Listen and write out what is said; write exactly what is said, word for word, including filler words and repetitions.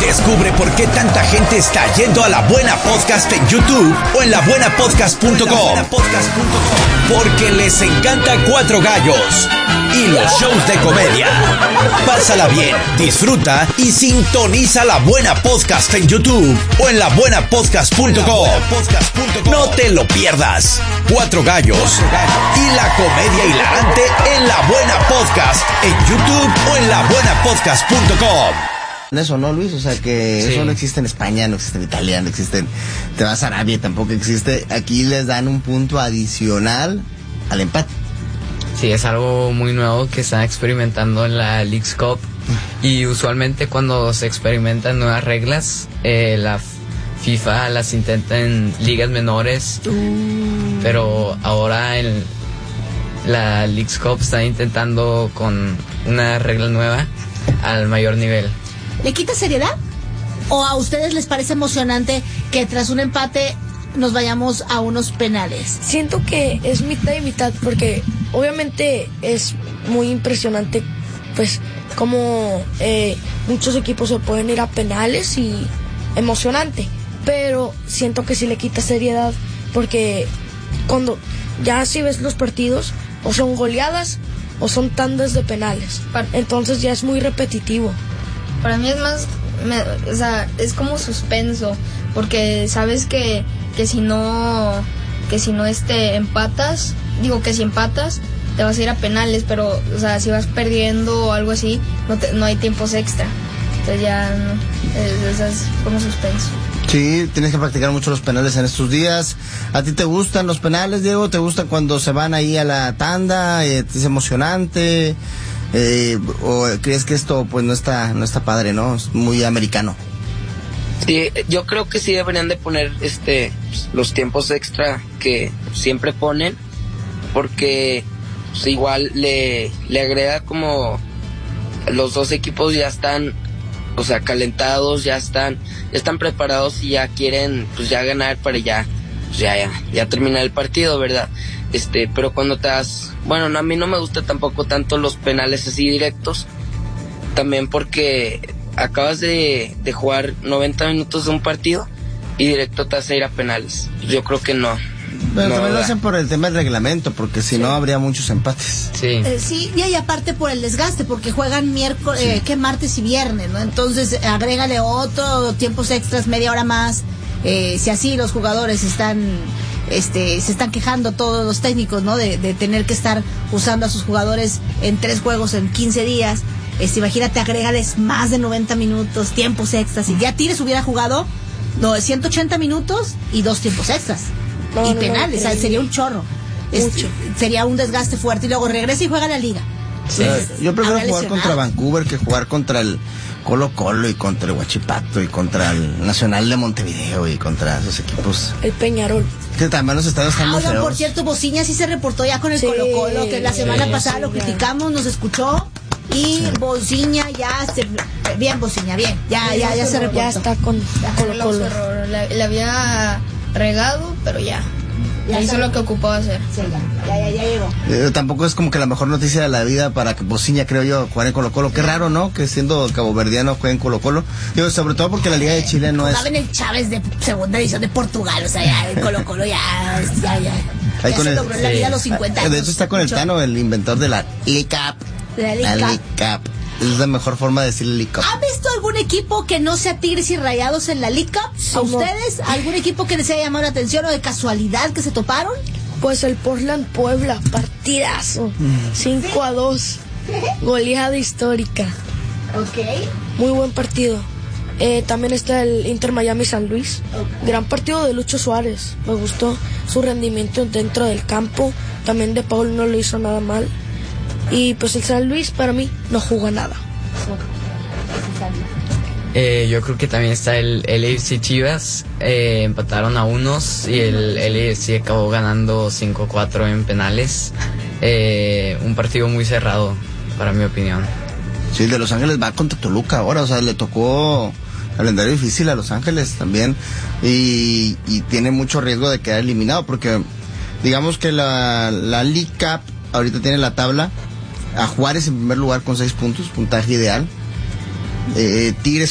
Descubre por qué tanta gente está yendo a La Buena Podcast en YouTube o en la buena podcast punto com. Porque les encanta Cuatro Gallos y los shows de comedia. Pásala bien, disfruta y sintoniza La Buena Podcast en YouTube o en la buena podcast punto com. No te lo pierdas. Cuatro Gallos y la comedia hilarante en La Buena Podcast en YouTube o en la buena podcast punto com. Eso, ¿no, Luis? O sea, que Sí. eso no existe en España, no existe en Italia, no existe en... Te vas a Arabia y tampoco existe. Aquí les dan un punto adicional al empate. Sí, es algo muy nuevo que están experimentando en la Leagues Cup. Y usualmente cuando se experimentan nuevas reglas, eh, la FIFA las intenta en ligas menores. Uh. Pero ahora en la Leagues Cup está intentando con una regla nueva al mayor nivel. ¿Le quita seriedad? ¿O a ustedes les parece emocionante que tras un empate nos vayamos a unos penales? Siento que es mitad y mitad, porque obviamente es muy impresionante, pues, como eh, muchos equipos se pueden ir a penales y emocionante, pero siento que sí le quita seriedad, porque cuando ya si ves los partidos, o son goleadas o son tandas de penales, entonces ya es muy repetitivo. Para mí es más, me, o sea, es como suspenso, porque sabes que, que si no, que si no este empatas, digo que si empatas te vas a ir a penales, pero, o sea, si vas perdiendo o algo así, no, te, no hay tiempos extra, entonces ya no, es, es, es como suspenso. Sí, tienes que practicar mucho los penales en estos días. ¿A ti te gustan los penales, Diego? ¿Te gustan cuando se van ahí a la tanda? Eh, ¿Es emocionante? Eh, ¿O crees que esto pues no está no está padre, no? Es muy americano. Sí, yo creo que sí deberían de poner este los tiempos extra que siempre ponen, porque pues, igual le, le agrega como los dos equipos ya están, o sea, calentados, ya están, ya están preparados y ya quieren pues ya ganar para ya, pues, ya, ya, ya terminar el partido, ¿verdad? Este, pero cuando te das, bueno, no, a mí no me gusta tampoco tanto los penales así directos, también porque acabas de, de jugar noventa minutos de un partido y directo te vas a ir a penales. Yo creo que no. Pero no, también lo ¿verdad? hacen por el tema del reglamento, porque si Sí. no habría muchos empates. Sí. Eh, sí, y aparte por el desgaste, porque juegan miércoles, eh, que martes y viernes, ¿no? Entonces agrégale otro, tiempos extras, media hora más. Eh, si así los jugadores están, este, se están quejando todos los técnicos, ¿no? De, de tener que estar usando a sus jugadores en tres juegos en quince días. Este, imagínate, agrégales más de noventa minutos, tiempos extras. Y ya Tigres hubiera jugado no, ciento ochenta minutos y dos tiempos extras. No, y no, penales, no, o sea, sería un chorro. Este, sería un desgaste fuerte y luego regresa y juega la liga. Sí. Yo prefiero Habrá jugar lesionado. contra Vancouver que jugar contra el Colo Colo y contra el Huachipato y contra el Nacional de Montevideo y contra esos equipos. El Peñarol. Que también los estadios están Ah, muy oigan, feos. por cierto, Bociña sí se reportó ya con el Sí, Colo Colo, que la semana sí, pasada sí, lo ya. criticamos, nos escuchó. Y Bociña ya se... Bien, Bociña, bien. Ya, ya, ya se reportó. Ya está con Ya Colo arregló su Colo. error, le, le había regado, pero ya, Ya ya hizo está. lo que ocupaba hacer. Sí, ya, ya, ya, ya llegó. Eh, tampoco es como que la mejor noticia de la vida para que Bociña, creo yo, jugar en Colo Colo. Qué raro, ¿no? Que siendo caboverdiano juegue en Colo Colo. Digo, sobre todo porque la Liga de Chile no es... Jugaba en el Chávez de segunda división de Portugal, o sea, ya el Colo Colo ya, ya, ya. Ahí Ya con se el- logró en la sí. vida a los cincuenta años. De hecho está con el Mucho. Tano, el inventor de la Licap. De la La Liga. Licap. Es la mejor forma de decirle Licap. ¿Ha visto algún equipo que no sea Tigres y Rayados en la Liga? ¿A Sí, no. ustedes? ¿Algún equipo que les haya llamado la atención o de casualidad que se toparon? Pues el Portland Puebla, partidazo. cinco a dos. Goleada histórica. Ok. Muy buen partido. Eh, también está el Inter Miami San Luis. Gran partido de Lucho Suárez. Me gustó su rendimiento dentro del campo. También de Paul no lo hizo nada mal. Y pues el San Luis para mí no jugó nada. Eh, yo creo que también está el L A F C Chivas. Eh, empataron a unos y el L A F C acabó ganando cinco cuatro en penales. Eh, un partido muy cerrado, para mi opinión. Sí, el de Los Ángeles va contra Toluca ahora, o sea, le tocó calendario difícil a Los Ángeles también y, y tiene mucho riesgo de quedar eliminado porque digamos que la, la League Cup ahorita tiene la tabla a Juárez en primer lugar con seis puntos, puntaje ideal. Eh, Tigres